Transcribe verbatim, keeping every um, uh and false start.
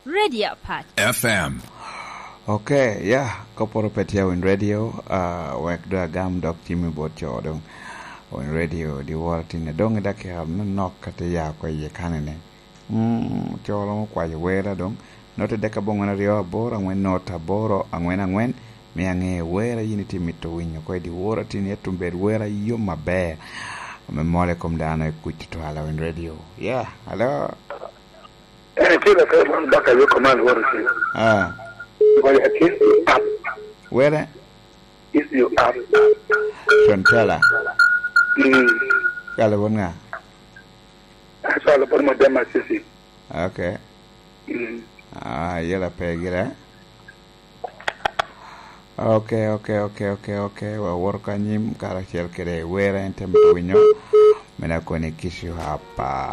Radio Pat F M. Okay, yeah, koporo petia win radio, uh, wek do agam dok Jimmy bot chodong. On radio, the world in the dong da ke am nok kata ya kwa ye kanene. Mm, cholo mo kwa ye wera dong. Note deka bongo na rio bora ngwen nota boro angwen angwen. Mi ange wera yiniti mito winyo kwa di wora tini yetu mbed wera yo mabe. Me mole kom dana kuchi to hala win radio. Yeah, hello. Eh, kila kama baka yo command wora si. Ah. Wala akin up. Where? Is you up. Chontela. Hmm. Kala wonga. Asa la por madama sisi. Okay. Hmm. Ah, yela pegira. Okay, okay, okay, okay, okay. Wa worka nyim kala chel kere wera entem winyo. Mena kone kishu hapa.